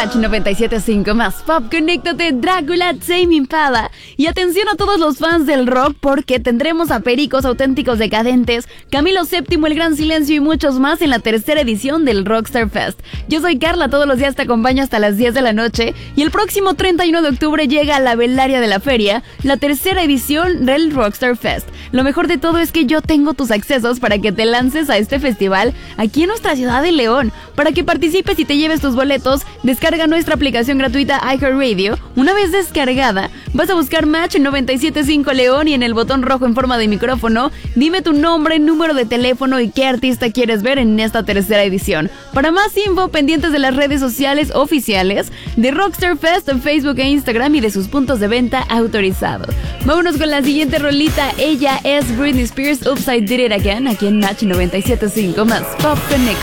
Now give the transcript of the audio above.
Match 97.5 más Pop, conéctate, Drácula, Tame Impala. Y atención a todos los fans del rock, porque tendremos a Pericos Auténticos Decadentes, Camilo VII, El Gran Silencio y muchos más en la tercera edición del Rockstar Fest. Yo soy Carla, todos los días te acompaño hasta las 10 de la noche, y el próximo 31 de octubre llega a la velaria de la feria, la tercera edición del Rockstar Fest. Lo mejor de todo es que yo tengo tus accesos para que te lances a este festival aquí en nuestra ciudad de León. Para que participes y te lleves tus boletos, descarga nuestra aplicación gratuita iHeartRadio. Una vez descargada, vas a buscar Match 97.5 León y en el botón rojo en forma de micrófono, dime tu nombre, número de teléfono y qué artista quieres ver en esta tercera edición. Para más info, pendientes de las redes sociales oficiales de Rockstar Fest en Facebook e Instagram y de sus puntos de venta autorizados. Vámonos con la siguiente rolita. Ella es Britney Spears, Oops, I Did It Again, aquí en Match 97.5 más Pop Connect.